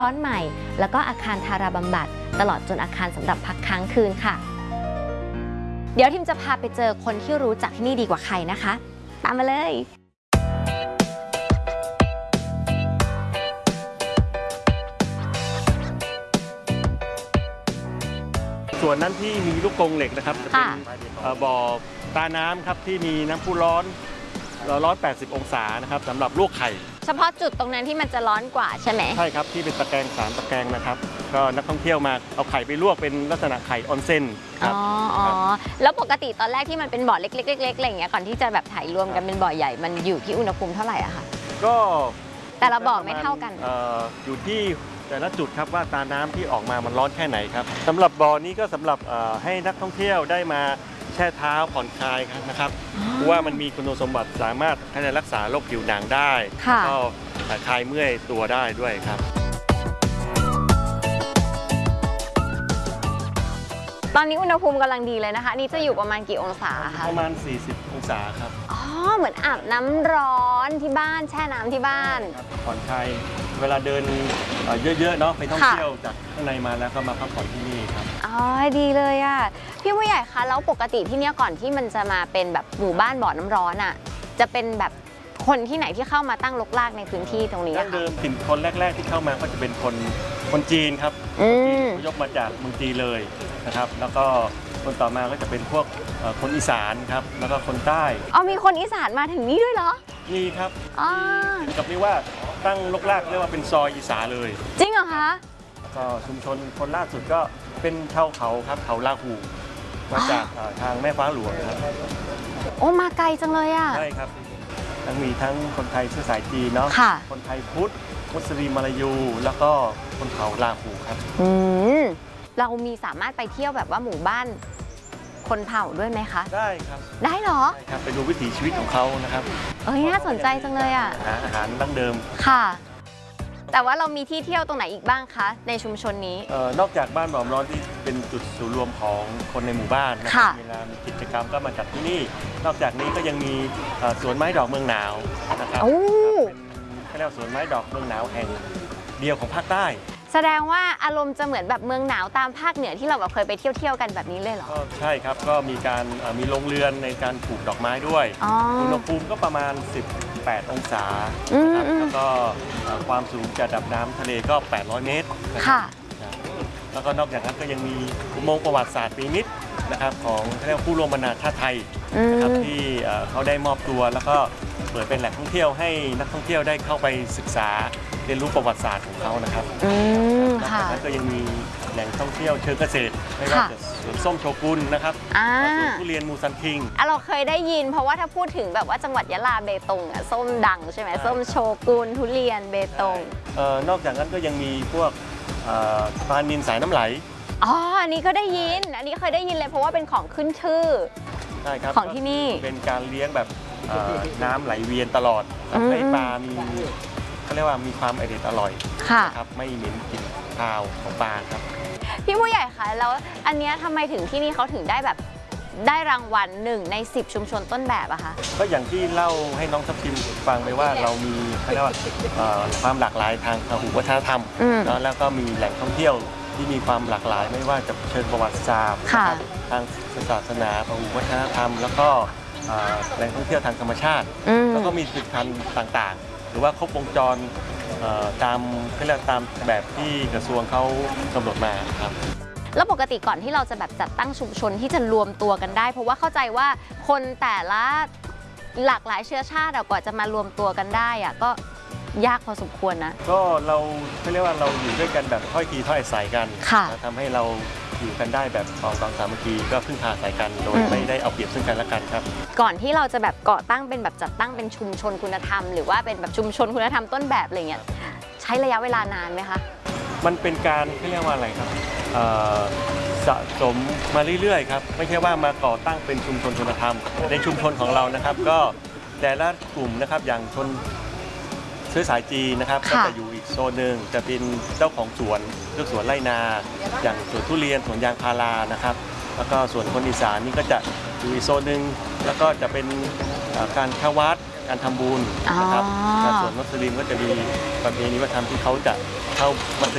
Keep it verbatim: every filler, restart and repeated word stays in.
ร้อนใหม่แล้วก็อาคารทาราบำบัดตลอดจนอาคารสำหรับพักค้างคืนค่ะเดี๋ยวทิมจะพาไปเจอคนที่รู้จักที่นี่ดีกว่าใครนะคะตามมาเลยส่วนนั้นที่มีลูกกรงเหล็กนะครับจะเป็นบ่อตาน้ำครับที่มีน้ำพุร้อนร้อนแปดสิบองศานะครับสำหรับลวกไข่เฉพาะจุดตรงนั้นที่มันจะร้อนกว่าใช่ไหมใช่ครับที่เป็นตะแกรงสามตะแกรงนะครับก็นักท่องเที่ยวมาเอาไข่ไปลวกเป็นลักษณะไข่ออนเซ็นครับอ๋อแล้วปกติตอนแรกที่มันเป็นบ่อเล็กๆๆอะไรอย่างเงี้ยก่อนที่จะแบบถ่ายรวมกันเป็นบ่อใหญ่มันอยู่ที่อุณหภูมิเท่าไหร่อะคะก็แต่ละบ่อไม่เท่ากันอยู่ที่แต่ละจุดครับว่าตาน้ำที่ออกมามันร้อนแค่ไหนครับสำหรับบ่อนี้ก็สำหรับให้นักท่องเที่ยวได้มาแช่เท้าผ่อนคลายนะครับเพราะว่ามันมีคุณสมบัติสามารถให้รักษาโรคผิวหนังได้ก็คลายเมื่อยตัวได้ด้วยครับตอนนี้อุณหภูมิกำลังดีเลยนะคะนี่จะอยู่ประมาณกี่องศาคะประมาณสี่สิบองศาครับอ๋อเหมือนอาบน้ำร้อนที่บ้านแช่น้ำที่บ้านผ่อนคลายเวลาเดินเยอะๆเนาะไปท่องเที่ยวจากข้างในมาแล้วก็มาพักผ่อนที่นี่ครับอ๋อดีเลยอ่ะพี่ผู้ใหญ่คะแล้วปกติที่นี่ก่อนที่มันจะมาเป็นแบบหมู่บ้านบ่อน้ำร้อนอ่ะจะเป็นแบบคนที่ไหนที่เข้ามาตั้งรกรากในพื้นที่ตรงนี้ดั้งเดิมถิ่นคนแรกๆที่เข้ามาก็จะเป็นคนคนจีนครับคนจีนยกมาจากเมืองจีนเลยนะครับแล้วก็คนต่อมาก็จะเป็นพวกคนอีสานครับแล้วก็คนใต้อ๋อมีคนอีสานมาถึงนี่ด้วยเหรอมีครับอ๋อกับนี่ว่าตั้งรกรากเรียกว่าเป็นซอยอีสานเลยจริงเหรอคะก็ชุมชนคนล่าสุดก็เป็นชาวเขาครับเขาลาหูมาจากทางแม่ฟ้าหลวงครับโอ้มาไกลจังเลยอ่ะใช่ครับทั้งมีทั้งคนไทยเชื้อสายจีนเนาะคนไทยพุทธมุสลิมมาลายูแล้วก็คนเขาลาหูครับอืมเรามีสามารถไปเที่ยวแบบว่าหมู่บ้านคนเผ่าด้วยไหมคะได้ครับได้เหรอได้ครับไปดูวิถีชีวิตของเขานะครับเอ้ยน่าสนใจจังเลยอ่ะอาหารดั้งเดิมค่ะแต่ว่าเรามีที่เที่ยวตรงไหนอีกบ้างคะในชุมชนนี้เอ่อนอกจากบ้านบ่อน้ำร้อนที่เป็นจุดศูนย์รวมของคนในหมู่บ้านนะครับเวลามีกิจกรรมก็มาจัดที่นี่นอกจากนี้ก็ยังมีสวนไม้ดอกเมืองหนาวนะครับเป็นเรียกว่าสวนไม้ดอกเมืองหนาวแห่งเดียวของภาคใต้แสดงว่าอารมณ์จะเหมือนแบบเมืองหนาวตามภาคเหนือที่เราแบบเคยไปเที่ยวเที่ยวกันแบบนี้เลยเหรอใช่ครับก็มีการมีโรงเรือนในการปลูกดอกไม้ด้วยอุณหภูมิก็ประมาณสิบแปดองศาครับแล้วก็ความสูงจากระดับน้ำทะเลก็แปดร้อยเมตรค่ะแล้วก็นอกจากนั้นก็ยังมีอุโมงค์ประวัติศาสตร์ปีนิดนะครับของเรียกว่าผู้ร่วมบรรณาชาติไทยนะครับที่เขาได้มอบตัวแล้วก็เปิดเป็นแหล่งท่องเที่ยวให้นักท่องเที่ยวได้เข้าไปศึกษาเรียนรู้ประวัติศาสตร์ของเขานะครับนอกจากนั้นก็ยังมีแหล่งท่องเที่ยวเชิงเกษตรไม่ว่าจะสวนส้มโชกุนนะครับสวนทุเรียนมูซันคิงเราเคยได้ยินเพราะว่าถ้าพูดถึงแบบว่าจังหวัดยะลาเบตงอ่ะส้มดังใช่ไหมส้มโชกุนทุเรียนเบตงนอกจากนั้นก็ยังมีพวกปลานิลสายน้ำไหลอ๋ออันนี้ก็ได้ยินอันนี้เคยได้ยินเลยเพราะว่าเป็นของขึ้นชื่อใช่ครับของที่นี่เป็นการเลี้ยงแบบน้ำไหลเวียนตลอดทำให้ปลามีเขาเรียกว่ามีความอร่อยอร่อยนะครับไม่เหม็นกลิ่นคาวของปลาครับพี่ผู้ใหญ่คะแล้วอันนี้ทำไมถึงที่นี่เขาถึงได้แบบได้รางวัลหนึ่งในสิบชุมชนต้นแบบอะคะก็อย่างที่เล่าให้น้องทัพทิมฟังไปว่าเรามีเขาเรียกว่าความหลากหลายทางพหุวัฒนธรรมแล้วก็มีแหล่งท่องเที่ยวที่มีความหลากหลายไม่ว่าจะเชิงประวัติศาสตร์ทางศาสนาพหุวัฒนธรรมแล้วก็แหล่งท่องเที่ยวทางธรรมชาติแล้วก็มีผลิตภัณฑ์ต่างๆหรือว่าครบวงจรตามเขาเรียกตามแบบที่กระทรวงเขากำหนดมาครับแล้วปกติก่อนที่เราจะแบบจัดตั้งชุมชนที่จะรวมตัวกันได้เพราะว่าเข้าใจว่าคนแต่ละหลากหลายเชื้อชาติกว่าจะมารวมตัวกันได้อะก็ยากพอสมควรนะก็เราเขาเรียกว่าเราอยู่ด้วยกันแบบถ้อยทีถ้อยอาศัยกันทำให้เราอยู่กันได้แบบปองดองสามัคคีก็พึ่งพาอาศัยกันโดยไม่ได้เอาเปรียบซึ่งกันและกันครับก่อนที่เราจะแบบก่อตั้งเป็นแบบจัดตั้งเป็นชุมชนคุณธรรมหรือว่าเป็นแบบชุมชนคุณธรรมต้นแบบอะไรเงี้ยใช้ระยะเวลานานไหมคะมันเป็นการเขาเรียกว่าอะไรครับสะสมมาเรื่อยๆครับไม่ใช่ว่ามาก่อตั้งเป็นชุมชนคุณธรรมในชุมชนของเรานะครับก็แต่ละกลุ่มนะครับอย่างชนเชื้อสายจีนนะครับก็จะอยู่อีกโซนหนึ่งจะเป็นเจ้าของสวนเจ้าสวนไร่นาอย่างสวนทุเรียนสวนยางพารานะครับแล้วก็ส่วนคนอีสานนี่ก็จะอยู่อีกโซนหนึ่งแล้วก็จะเป็นการเข้าวัดการทำบุญนะครับส่วนมุสลิมก็จะมีประเพณีวัฒนธรรมที่เขาจะเข้ามัส